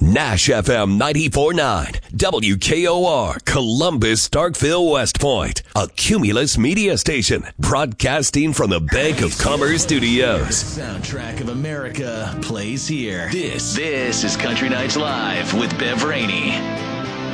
Nash FM 94.9, WKOR, Columbus, Starkville, West Point, a Cumulus media station, broadcasting from the Bank of Commerce Studios. The soundtrack of America plays here. This is Country Nights Live with Bev Rainey.